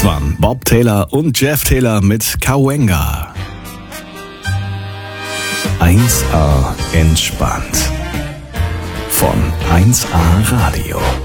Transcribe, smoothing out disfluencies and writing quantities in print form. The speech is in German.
Das waren Bob Taylor und Jeff Taylor mit Cahuenga. 1A entspannt. Von 1A Radio.